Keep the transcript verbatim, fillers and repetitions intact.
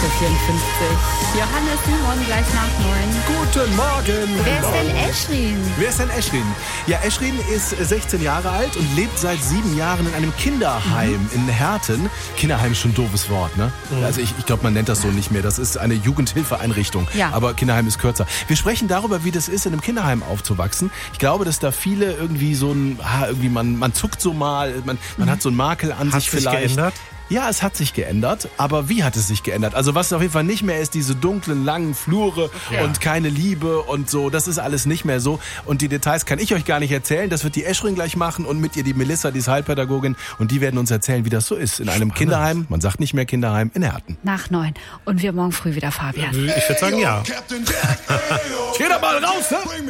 acht Uhr vierundfünfzig. Johannes Simon gleich nach neun. Guten Morgen. Wer ist denn Eschrin? Wer ist denn Eschrin? Ja, Eschrin ist sechzehn Jahre alt und lebt seit sieben Jahren in einem Kinderheim mhm. in Herten. Kinderheim ist schon ein doofes Wort, ne? Mhm. Also ich, ich glaube, man nennt das so nicht mehr. Das ist eine Jugendhilfeeinrichtung. Ja. Aber Kinderheim ist kürzer. Wir sprechen darüber, wie das ist, in einem Kinderheim aufzuwachsen. Ich glaube, dass da viele irgendwie so ein, ah, irgendwie man, man zuckt so mal, man, man mhm. hat so einen Makel an hat sich vielleicht. Hat sich geändert? Ja, es hat sich geändert, aber wie hat es sich geändert? Also was auf jeden Fall nicht mehr ist, diese dunklen, langen Flure ja. und keine Liebe und so, das ist alles nicht mehr so. Und die Details kann ich euch gar nicht erzählen, das wird die Eschrin gleich machen und mit ihr die Melissa, die ist Heilpädagogin und die werden uns erzählen, wie das so ist in einem Spannend. Kinderheim, man sagt nicht mehr Kinderheim, in Herten. Nach neun und wir morgen früh wieder, Fabian. Ich würde sagen, ja. Geh doch mal raus, ne?